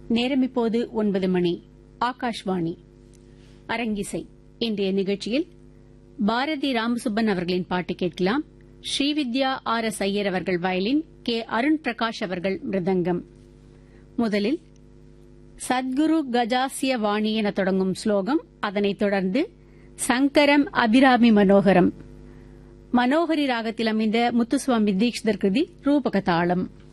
நேரம் இப்போது 9 மணி. ஆகாஷ்வாணி அரங்கிசை. இன்றைய நிகழ்ச்சியில் பாரதி ராமசுப்பன் அவர்களின் பாட்டு கேட்கலாம். ஸ்ரீவித்யா ஆர்.எஸ். ஐயர் அவர்கள் வயலின், கே. அருண் பிரகாஷ் அவர்கள் மிருதங்கம். முதலில் சத்குரு கஜாசிய வாணி என தொடங்கும் ஸ்லோகம், அதனைத் தொடர்ந்து சங்கரம் அபிராமி மனோகரம், மனோகரி ராகத்தில் அமைந்த முத்துசுவாமி தீக்ஷிதர் கிருதி ரூபக தாளம்.